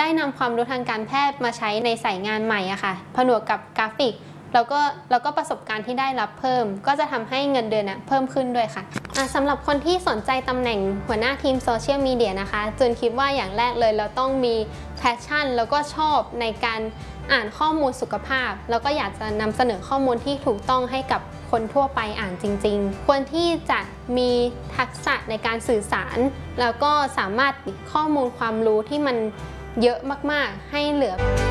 ได้นำความรู้ทางการแพทย์มาใช้ในสายงานใหม่อะค่ะผนวกกับกราฟิกแล้วก็ประสบการณ์ที่ได้รับเพิ่มก็จะทำให้เงินเดือนเพิ่มขึ้นด้วยค่ะสำหรับคนที่สนใจตำแหน่งหัวหน้าทีมโซเชียลมีเดียนะคะจูนคิดว่าอย่างแรกเลยเราต้องมีแพชชั่นแล้วก็ชอบในการอ่านข้อมูลสุขภาพแล้วก็อยากจะนำเสนอข้อมูลที่ถูกต้องให้กับคนทั่วไปอ่านจริงๆควรที่จะมีทักษะในการสื่อสารแล้วก็สามารถข้อมูลความรู้ที่มันเยอะมากๆให้เหลือ